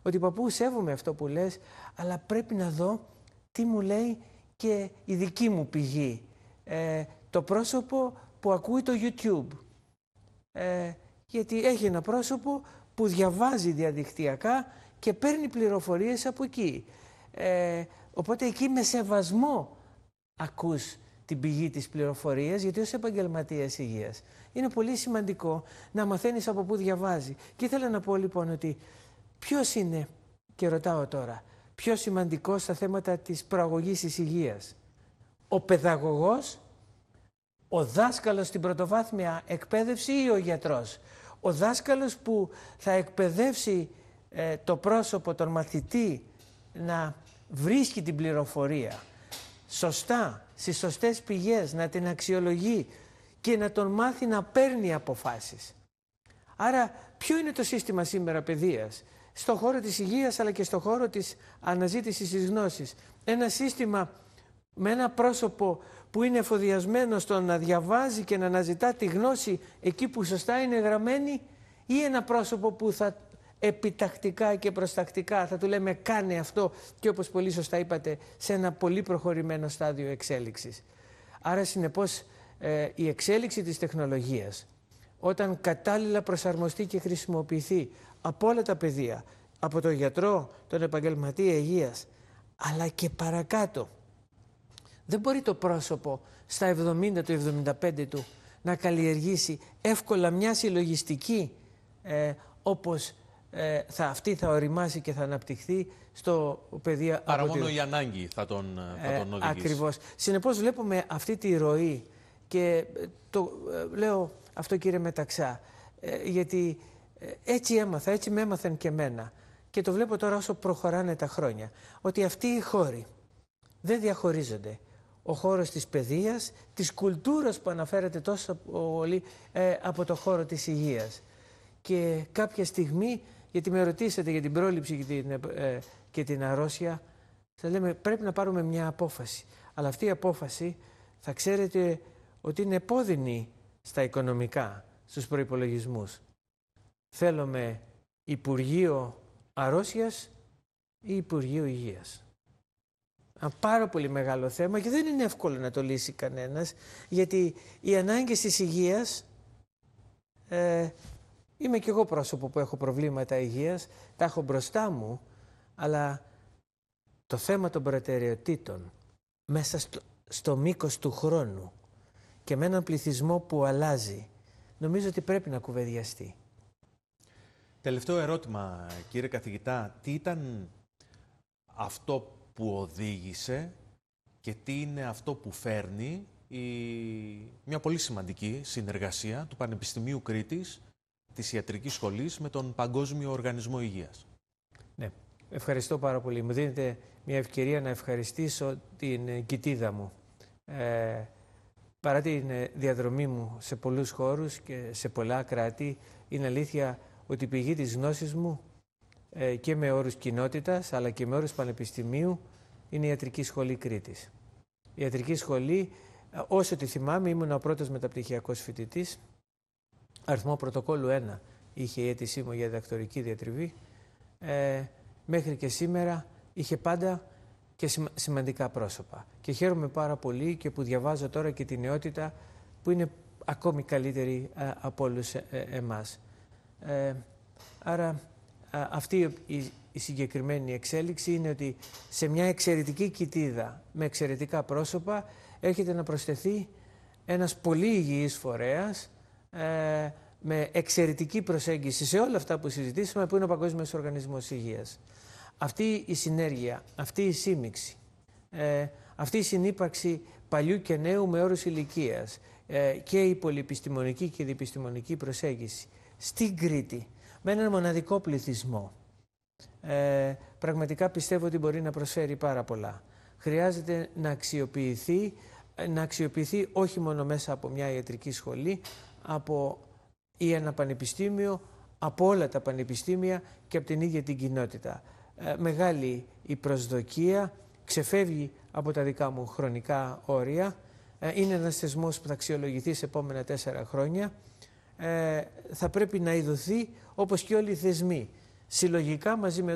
ότι παππού, σέβομαι αυτό που λες, αλλά πρέπει να δω τι μου λέει και η δική μου πηγή. Το πρόσωπο που ακούει το YouTube. Γιατί έχει ένα πρόσωπο που διαβάζει διαδικτυακά και παίρνει πληροφορίες από εκεί. Οπότε εκεί με σεβασμό ακούς την πηγή της πληροφορίας, γιατί ως επαγγελματίας υγείας είναι πολύ σημαντικό να μαθαίνεις από πού διαβάζει. Και ήθελα να πω λοιπόν ότι ποιος είναι, και ρωτάω τώρα, πιο σημαντικός στα θέματα της προαγωγής της υγείας? Ο παιδαγωγός, ο δάσκαλος στην πρωτοβάθμια εκπαίδευση ή ο γιατρός? Ο δάσκαλος που θα εκπαιδεύσει το πρόσωπο, τον μαθητή, να βρίσκει την πληροφορία σωστά, στις σωστές πηγές, να την αξιολογεί και να τον μάθει να παίρνει αποφάσεις. Άρα, ποιο είναι το σύστημα σήμερα παιδείας? Στον χώρο της υγείας, αλλά και στον χώρο της αναζήτησης της γνώσης. Ένα σύστημα με ένα πρόσωπο που είναι εφοδιασμένο στο να διαβάζει και να αναζητά τη γνώση εκεί που σωστά είναι γραμμένη, ή ένα πρόσωπο που θα επιτακτικά και προστακτικά θα του λέμε κάνε αυτό, και όπως πολύ σωστά είπατε, σε ένα πολύ προχωρημένο στάδιο εξέλιξης. Άρα συνεπώς η εξέλιξη της τεχνολογίας, όταν κατάλληλα προσαρμοστεί και χρησιμοποιηθεί από όλα τα πεδία, από τον γιατρό, τον επαγγελματία υγείας, αλλά και παρακάτω, δεν μπορεί το πρόσωπο στα 70 του, 75 του να καλλιεργήσει εύκολα μια συλλογιστική όπως αυτή θα οριμάσει και θα αναπτυχθεί στο πεδίο. Άρα μόνο η ανάγκη θα τον οδηγήσει. Ακριβώς. Συνεπώς βλέπουμε αυτή τη ροή και λέω αυτό, κύριε Μεταξά, γιατί έτσι έμαθα, έτσι με έμαθαν και εμένα, και το βλέπω τώρα όσο προχωράνε τα χρόνια, ότι αυτοί οι χώροι δεν διαχωρίζονται. Ο χώρος της παιδείας, της κουλτούρας που αναφέρεται τόσο πολύ, από το χώρο της υγείας. Και κάποια στιγμή, γιατί με ρωτήσατε για την πρόληψη και την αρρώστια, σας λέμε πρέπει να πάρουμε μια απόφαση. Αλλά αυτή η απόφαση θα ξέρετε ότι είναι επώδυνη στα οικονομικά, στους προϋπολογισμούς. Θέλουμε Υπουργείο Αρρώστιας ή Υπουργείο Υγείας? Ένα πάρα πολύ μεγάλο θέμα και δεν είναι εύκολο να το λύσει κανένας, γιατί οι ανάγκες της υγείας, είμαι κι εγώ πρόσωπο που έχω προβλήματα υγείας, τα έχω μπροστά μου, αλλά το θέμα των προτεραιοτήτων μέσα στο μήκος του χρόνου και με έναν πληθυσμό που αλλάζει, νομίζω ότι πρέπει να κουβεντιαστεί. Τελευταίο ερώτημα, κύριε καθηγητά, τι ήταν αυτό που οδήγησε και τι είναι αυτό που φέρνει μια πολύ σημαντική συνεργασία του Πανεπιστημίου Κρήτης, της Ιατρικής Σχολής, με τον Παγκόσμιο Οργανισμό Υγείας? Ναι, ευχαριστώ πάρα πολύ. Μου δίνετε μια ευκαιρία να ευχαριστήσω την κοιτίδα μου. Παρά την διαδρομή μου σε πολλούς χώρους και σε πολλά κράτη, είναι αλήθεια ότι η πηγή της γνώσης μου, και με όρους κοινότητας αλλά και με όρους πανεπιστημίου, είναι η Ιατρική Σχολή Κρήτης. Η Ιατρική Σχολή, όσο τη θυμάμαι, ήμουν ο πρώτος μεταπτυχιακός φοιτητής. Αριθμό πρωτοκόλλου 1 είχε η αίτησή μου για διδακτορική διατριβή. Μέχρι και σήμερα είχε πάντα και σημαντικά πρόσωπα. Και χαίρομαι πάρα πολύ και που διαβάζω τώρα και τη νεότητα που είναι ακόμη καλύτερη από όλους εμάς. Άρα αυτή η συγκεκριμένη εξέλιξη είναι ότι σε μια εξαιρετική κοιτίδα με εξαιρετικά πρόσωπα έρχεται να προσθεθεί ένας πολύ υγιής φορέας με εξαιρετική προσέγγιση σε όλα αυτά που συζητήσαμε, που είναι ο Παγκόσμιος Οργανισμός Υγείας. Αυτή η συνέργεια, αυτή η σύμμιξη, αυτή η συνύπαρξη παλιού και νέου με όρους ηλικίας, και η πολυεπιστημονική και η διεπιστημονική προσέγγιση στην Κρήτη, με έναν μοναδικό πληθυσμό, πραγματικά πιστεύω ότι μπορεί να προσφέρει πάρα πολλά. Χρειάζεται να αξιοποιηθεί όχι μόνο μέσα από μια ιατρική σχολή, ή ένα πανεπιστήμιο, από όλα τα πανεπιστήμια και από την ίδια την κοινότητα. Μεγάλη η προσδοκία, ξεφεύγει από τα δικά μου χρονικά όρια, είναι ένας θεσμός που θα αξιολογηθεί σε επόμενα 4 χρόνια. Θα πρέπει να ειδωθεί όπως και όλοι οι θεσμοί, συλλογικά μαζί με